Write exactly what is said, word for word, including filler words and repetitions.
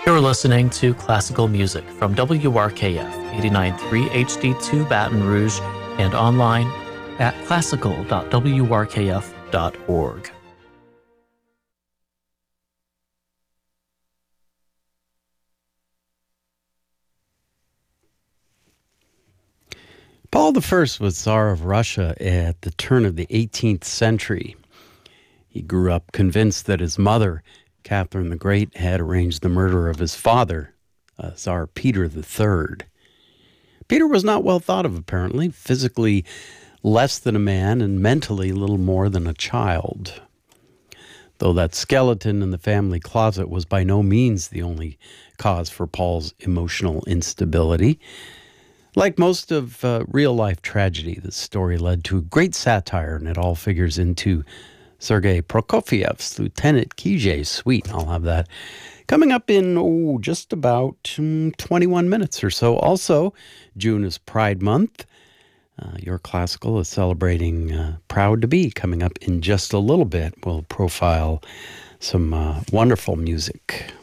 You're listening to classical music from W R K F eighty-nine point three H D two Baton Rouge and online at classical dot w r k f dot org. Paul the First was Tsar of Russia at the turn of the eighteenth century. He grew up convinced that his mother, Catherine the Great, had arranged the murder of his father, uh, Tsar Peter the Third. Peter was not well thought of, apparently, physically less than a man and mentally little more than a child. Though that skeleton in the family closet was by no means the only cause for Paul's emotional instability. Like most of uh, real-life tragedy, this story led to great satire, and it all figures into Sergei Prokofiev's Lieutenant Kijé suite. I'll have that coming up in, oh, just about um, twenty-one minutes or so. Also, June is Pride Month. Uh, Your Classical is celebrating uh, Proud to Be coming up in just a little bit. We'll profile some uh, wonderful music.